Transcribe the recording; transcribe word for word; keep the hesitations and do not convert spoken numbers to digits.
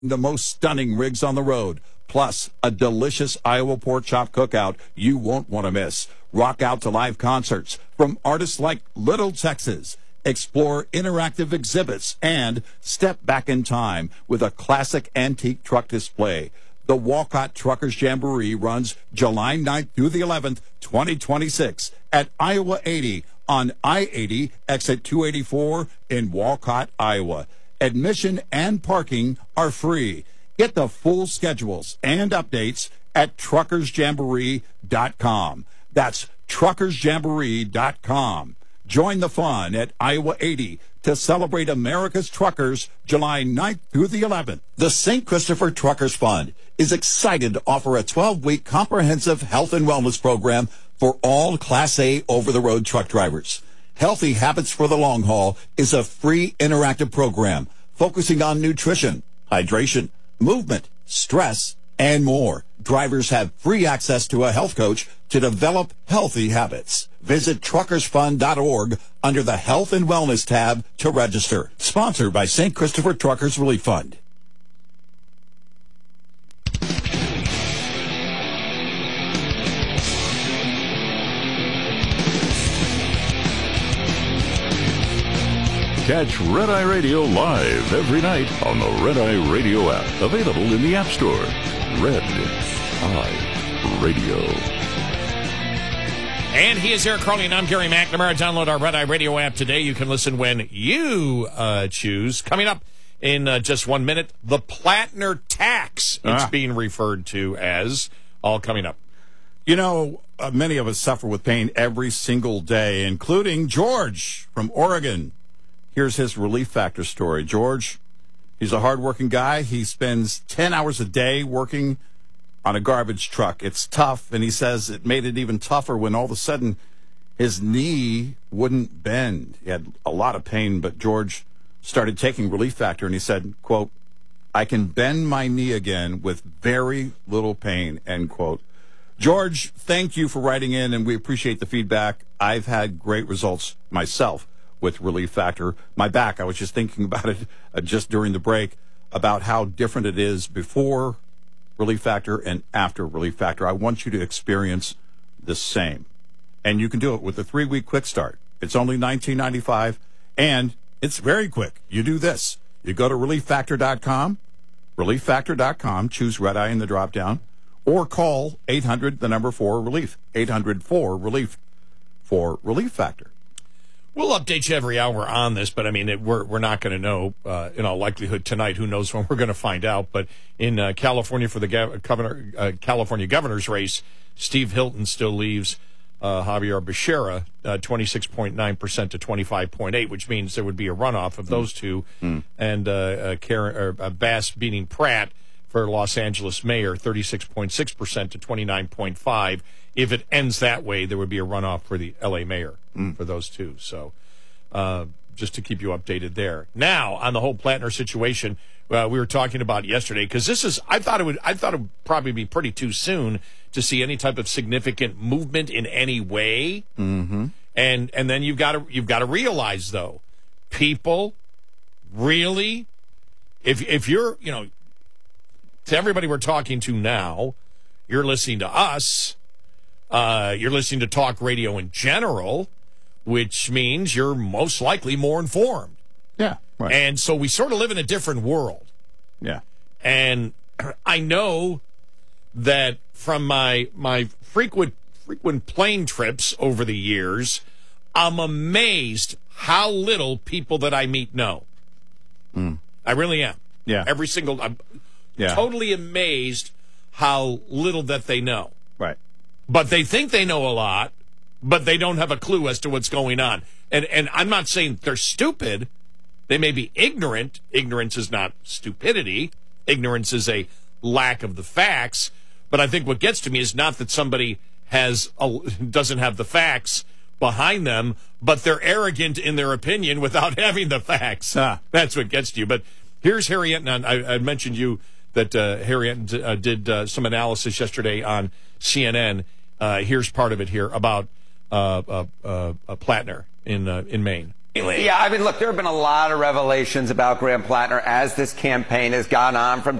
the most stunning rigs on the road, plus a delicious Iowa pork chop cookout you won't want to miss. Rock out to live concerts from artists like Little Texas. Explore interactive exhibits and step back in time with a classic antique truck display. The Walcott Truckers Jamboree runs July ninth through the eleventh, twenty twenty-six at Iowa eighty on I eighty, exit two eighty-four in Walcott, Iowa. Admission and parking are free. Get the full schedules and updates at truckers jamboree dot com. That's truckers jamboree dot com. Join the fun at Iowa eighty to celebrate America's truckers July ninth through the eleventh. The Saint Christopher Truckers Fund is excited to offer a twelve-week comprehensive health and wellness program for all Class A over-the-road truck drivers. Healthy Habits for the Long Haul is a free interactive program focusing on nutrition, hydration, movement, stress, and more. Drivers have free access to a health coach to develop healthy habits. Visit truckers fund dot org under the Health and Wellness tab to register. Sponsored by Saint Christopher Truckers Relief Fund. Catch Red Eye Radio live every night on the Red Eye Radio app. Available in the App Store. Red Eye Radio. And he is Eric Carly, and I'm Gary McNamara. Download our Red Eye Radio app today. You can listen when you uh, choose. Coming up in uh, just one minute, the Plattner tax. It's Ah. being referred to as. All coming up. You know, uh, many of us suffer with pain every single day, including George from Oregon. Here's his Relief Factor story. George, he's a hardworking guy. He spends ten hours a day working on a garbage truck. It's tough, and he says it made it even tougher when all of a sudden his knee wouldn't bend. He had a lot of pain, but George started taking Relief Factor, and he said, quote, I can bend my knee again with very little pain, end quote. George, thank you for writing in, and we appreciate the feedback. I've had great results myself with Relief Factor. My back, I was just thinking about it uh, just during the break, about how different it is before Relief Factor and after Relief Factor. I want you to experience the same. And you can do it with a three-week quick start. It's only nineteen ninety-five dollars, and it's very quick. You do this. You go to relief factor dot com, relief factor dot com, choose Red Eye in the drop-down, or call eight hundred, the number four, relief, eight hundred four relief for Relief Factor. We'll update you every hour on this, but I mean, it, we're we're not going to know uh, in all likelihood tonight. Who knows when we're going to find out? But in uh, California for the gov- governor, uh, California governor's race, Steve Hilton still leaves uh, Javier Becerra uh, twenty-six point nine percent to twenty-five point eight, which means there would be a runoff of those two, mm. and uh, uh, Karen, or, uh, Bass beating Pratt for Los Angeles mayor, thirty-six point six percent to twenty-nine point five. If it ends that way, there would be a runoff for the L A mayor mm. for those two. So uh, just to keep you updated there. Now, on the whole Plattner situation, uh, we were talking about yesterday, because this is, I thought it would, I thought it would probably be pretty too soon to see any type of significant movement in any way. Mm-hmm. And and then you've got to you've got to realize, though, people really, if if you're, you know, to everybody we're talking to now, you're listening to us. Uh, you're listening to talk radio in general, which means you're most likely more informed. Yeah. Right. And so we sort of live in a different world. Yeah. And I know that from my my frequent frequent plane trips over the years, I'm amazed how little people that I meet know. Mm. I really am. Yeah. Every single, I'm yeah. totally amazed how little that they know. Right. But they think they know a lot, but they don't have a clue as to what's going on. And and I'm not saying they're stupid. They may be ignorant. Ignorance is not stupidity. Ignorance is a lack of the facts. But I think what gets to me is not that somebody has a, doesn't have the facts behind them, but they're arrogant in their opinion without having the facts. Ah. That's what gets to you. But here's Harry Enton. I, I mentioned you that uh, Harry Enton uh, did uh, some analysis yesterday on C N N. Uh, here's part of it here about uh, uh, uh, Plattner in uh, in Maine. Yeah, I mean, look, there have been a lot of revelations about Graham Plattner as this campaign has gone on, from